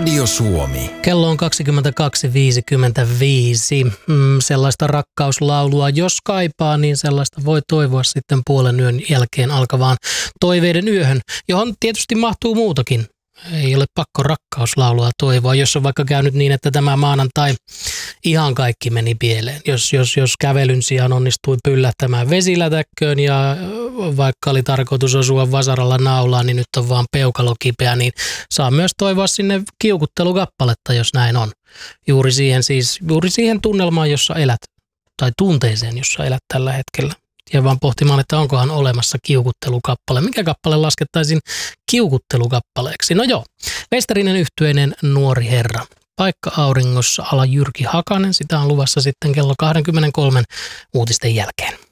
Radio Suomi. Kello on 22.55. Sellaista rakkauslaulua, jos kaipaa, niin sellaista voi toivoa sitten puolen yön jälkeen alkavaan toiveiden yöhön, johon tietysti mahtuu muutakin. Ei ole pakko rakkauslaulua toivoa, jos on vaikka käynyt niin, että tämä maanantai ihan kaikki meni pieleen. Jos kävelyn sijaan onnistui pyllähtämään vesilätäkköön ja vaikka oli tarkoitus osua vasaralla naulaan, niin nyt on vaan peukalo kipeä, niin saa myös toivoa sinne kiukuttelukappaletta, jos näin on. Juuri siihen tunnelmaan, jossa elät, tai tunteeseen, jossa elät tällä hetkellä. Ja vaan pohtimaan, että onkohan olemassa kiukuttelukappale. Mikä kappale laskettaisiin kiukuttelukappaleeksi? No joo, Vesterinen yhtyeinen Nuori herra. Paikka auringossa ala Jyrki Hakanen. Sitä on luvassa sitten kello 23 uutisten jälkeen.